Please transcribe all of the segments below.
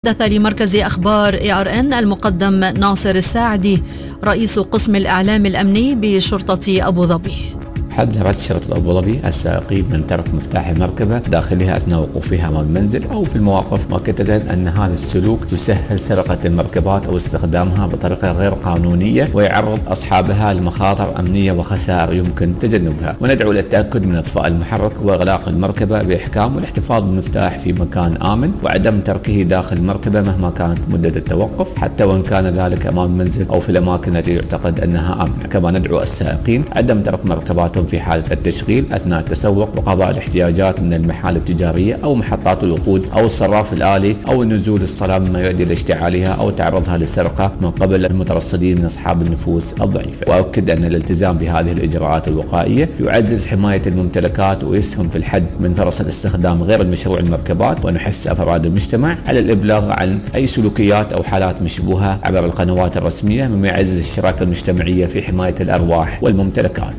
حدث لمركز أخبار ARN المقدم ناصر الساعدي رئيس قسم الإعلام الأمني بشرطة أبو ظبي. حذرت شرطة أبو ظبي السائقين من ترك مفتاح المركبة داخلها أثناء وقوفها أمام المنزل أو في المواقف، مؤكدة أن هذا السلوك يسهل سرقة المركبات أو استخدامها بطريقة غير قانونية ويعرض أصحابها لمخاطر أمنية وخسائر يمكن تجنبها. وندعو للتأكد من إطفاء المحرك وإغلاق المركبة بإحكام والاحتفاظ بالمفتاح في مكان آمن وعدم تركه داخل المركبة مهما كانت مدة التوقف، حتى وإن كان ذلك أمام المنزل أو في الأماكن التي يعتقد أنها آمنة. كما ندعو السائقين عدم ترك مركباتهم في حالة التشغيل أثناء التسوق وقضاء الاحتياجات من المحال التجارية أو محطات الوقود أو الصراف الآلي أو نزول الصلاة مما يؤدي لاشتعالها أو تعرضها للسرقة من قبل المترصدين من أصحاب النفوس الضعيفة. وأؤكد أن الالتزام بهذه الإجراءات الوقائية يعزز حماية الممتلكات ويسهم في الحد من فرص الاستخدام غير المشروع للمركبات، ونحث أفراد المجتمع على الإبلاغ عن أي سلوكيات أو حالات مشبوهة عبر القنوات الرسمية مما يعزز الشراكة المجتمعية في حماية الأرواح والممتلكات.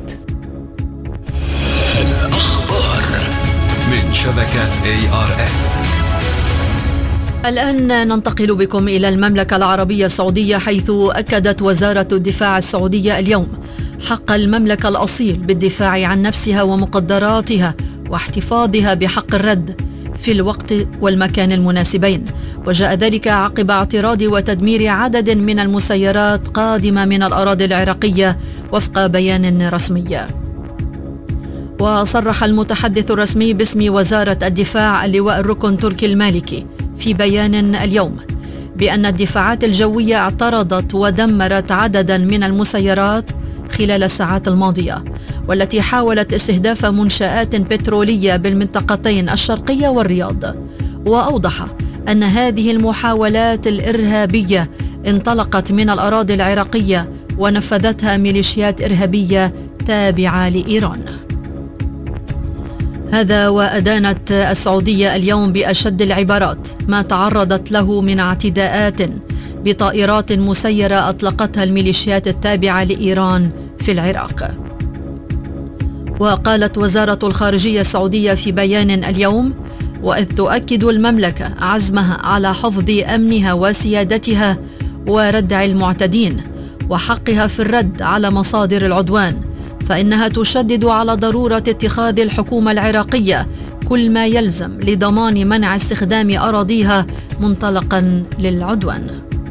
الأخبار من شبكة ARN. الآن ننتقل بكم إلى المملكة العربية السعودية، حيث أكدت وزارة الدفاع السعودية اليوم حق المملكة الأصيل بالدفاع عن نفسها ومقدراتها واحتفاظها بحق الرد في الوقت والمكان المناسبين، وجاء ذلك عقب اعتراض وتدمير عدد من المسيرات قادمة من الأراضي العراقية وفق بيان رسمي. وصرح المتحدث الرسمي باسم وزارة الدفاع اللواء الركن تركي المالكي في بيان اليوم بأن الدفاعات الجوية اعترضت ودمرت عددا من المسيرات خلال الساعات الماضية، والتي حاولت استهداف منشآت بترولية بالمنطقتين الشرقية والرياض. وأوضح أن هذه المحاولات الإرهابية انطلقت من الأراضي العراقية ونفذتها ميليشيات إرهابية تابعة لإيران. هذا وأدانت السعودية اليوم بأشد العبارات ما تعرضت له من اعتداءات بطائرات مسيرة أطلقتها الميليشيات التابعة لإيران في العراق. وقالت وزارة الخارجية السعودية في بيان اليوم: وإذ تؤكد المملكة عزمها على حفظ أمنها وسيادتها وردع المعتدين وحقها في الرد على مصادر العدوان، فإنها تشدد على ضرورة اتخاذ الحكومة العراقية كل ما يلزم لضمان منع استخدام أراضيها منطلقا للعدوان.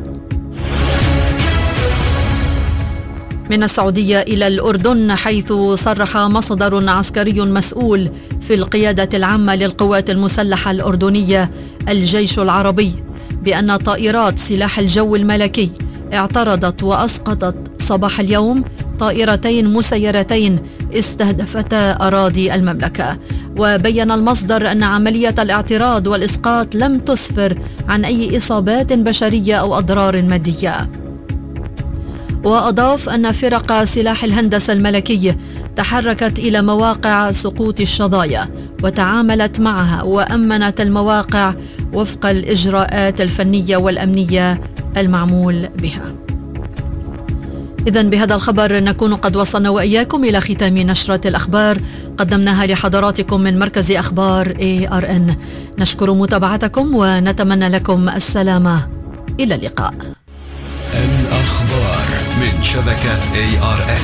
من السعودية إلى الأردن، حيث صرح مصدر عسكري مسؤول في القيادة العامة للقوات المسلحة الأردنية الجيش العربي بأن طائرات سلاح الجو الملكي اعترضت وأسقطت صباح اليوم طائرتين مسيرتين استهدفتا أراضي المملكة. وبين المصدر أن عملية الاعتراض والإسقاط لم تسفر عن أي إصابات بشرية أو أضرار مادية. وأضاف أن فرق سلاح الهندسة الملكي تحركت إلى مواقع سقوط الشظايا وتعاملت معها وأمنت المواقع وفق الإجراءات الفنية والأمنية المعمول بها. إذن بهذا الخبر نكون قد وصلنا وإياكم إلى ختام نشرة الأخبار قدمناها لحضراتكم من مركز أخبار ARN. نشكر متابعتكم ونتمنى لكم السلامة. إلى اللقاء. الأخبار من شبكة ARN.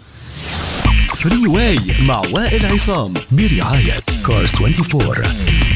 فري واي مع وائل عصام برعاية كارز 24.